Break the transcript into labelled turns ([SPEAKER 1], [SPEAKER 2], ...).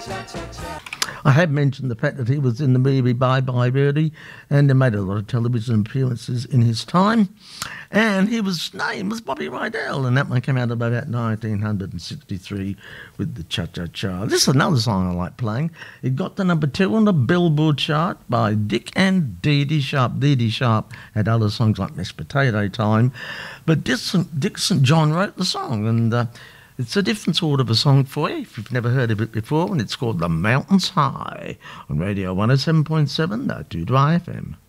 [SPEAKER 1] I have mentioned the fact that he was in the movie Bye Bye Birdie, and he made a lot of television appearances in his time. And his name was Bobby Rydell, and that one came out about 1963 with the Cha-Cha-Cha. This is another song I like playing. It got to number 2 on the Billboard chart by Dick and Dee Dee Sharp. Dee Dee Sharp had other songs like Mashed Potato Time, but Dick St. John wrote the song, and it's a different sort of a song for you if you've never heard of it before, and it's called The Mountains High on Radio 107.7, the 2 FM.